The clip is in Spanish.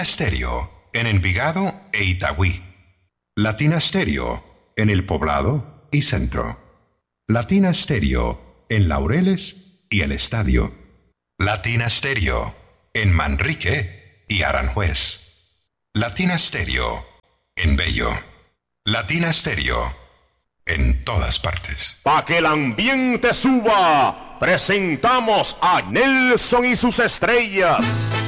Latina Stereo en Envigado e Itagüí. Latina Stereo en El Poblado y Centro. Latina Stereo en Laureles y El Estadio. Latina Stereo en Manrique y Aranjuez. Latina Stereo en Bello. Latina Stereo en todas partes. Pa' que el ambiente suba, presentamos a Nelson y sus estrellas.